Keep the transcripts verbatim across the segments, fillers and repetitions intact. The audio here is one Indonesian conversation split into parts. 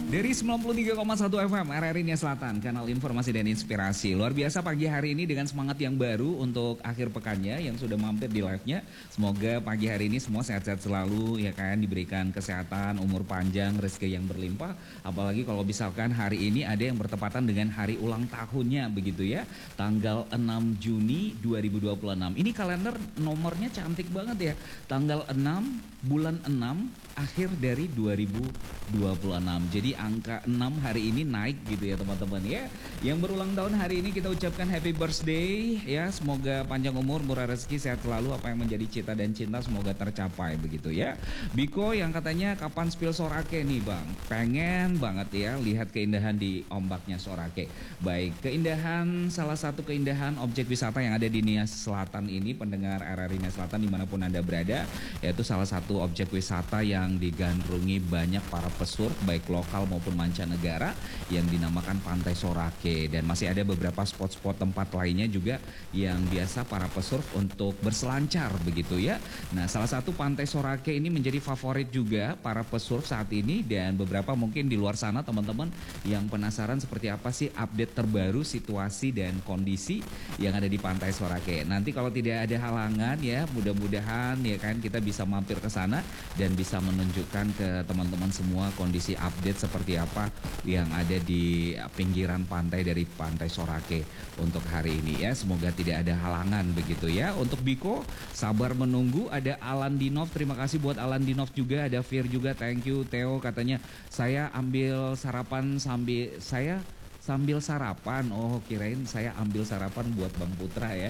Dari sembilan puluh tiga koma satu F M R R I Nia Selatan, kanal informasi dan inspirasi. Luar biasa pagi hari ini dengan semangat yang baru untuk akhir pekannya yang sudah mampir di live-nya. Semoga pagi hari ini semua sehat-sehat selalu, ya kan, diberikan kesehatan, umur panjang, rezeki yang berlimpah. Apalagi kalau misalkan hari ini ada yang bertepatan dengan hari ulang tahunnya begitu ya. Tanggal enam Juni dua ribu dua puluh enam. Ini kalender nomornya cantik banget ya. Tanggal enam bulan enam akhir dari dua ribu dua puluh enam. Jadi angka enam hari ini naik gitu ya teman-teman ya. Yang berulang tahun hari ini kita ucapkan happy birthday ya. Semoga panjang umur, murah rezeki, sehat selalu. Apa yang menjadi cita dan cinta semoga tercapai begitu ya. Biko yang katanya kapan spill Sorake nih bang. Pengen banget ya lihat keindahan di ombaknya Sorake. Baik, keindahan, salah satu keindahan objek wisata yang ada di Nia Selatan ini, pendengar R R I Nia Selatan dimanapun Anda berada, yaitu salah satu objek wisata yang digandrungi banyak para pesurf baik lokal maupun mancanegara yang dinamakan Pantai Sorake. Dan masih ada beberapa spot-spot tempat lainnya juga yang biasa para pesurf untuk berselancar begitu ya. Nah, salah satu Pantai Sorake ini menjadi favorit juga para pesurf saat ini, dan beberapa mungkin di luar sana teman-teman yang penasaran seperti apa sih update terbaru situasi dan kondisi yang ada di Pantai Sorake. Nanti kalau tidak ada halangan ya, mudah-mudahan ya kan kita bisa mampir ke sana dan bisa menunjukkan ke teman-teman semua kondisi update seperti apa yang ada di pinggiran pantai dari Pantai Sorake untuk hari ini ya. Semoga tidak ada halangan begitu ya. Untuk Biko sabar menunggu. Ada Alan Dinov, terima kasih buat Alan Dinov juga. Ada Fir juga, thank you. Theo katanya saya ambil sarapan sambil saya sambil sarapan. Oh, kirain saya ambil sarapan buat Bang Putra ya.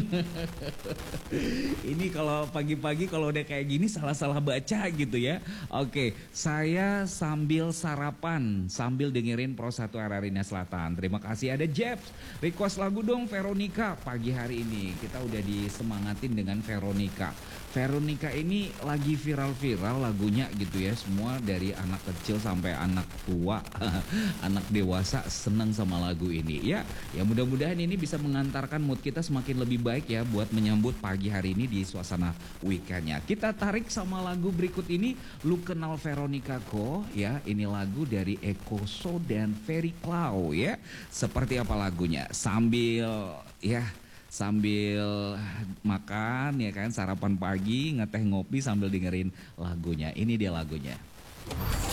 Ini kalau pagi-pagi kalau udah kayak gini salah-salah baca gitu ya. Oke, saya sambil sarapan sambil dengerin Pro satu R R I Nia Selatan. Terima kasih. Ada Jeff, request lagu dong Veronica pagi hari ini. Kita udah disemangatin dengan Veronica. Veronica ini lagi viral-viral lagunya gitu ya. Semua dari anak kecil sampai anak tua, anak dewasa senang sama lagu ini ya. Ya mudah-mudahan ini bisa mengantarkan mood kita semakin lebih baik ya buat menyambut pagi hari ini di suasana weekendnya. Kita tarik sama lagu berikut ini. Lu kenal Veronica ko ya. Ini lagu dari Eko So dan Ferry Clow ya. Seperti apa lagunya? Sambil ya sambil makan ya kan, sarapan pagi, ngeteh ngopi sambil dengerin lagunya. Ini dia lagunya.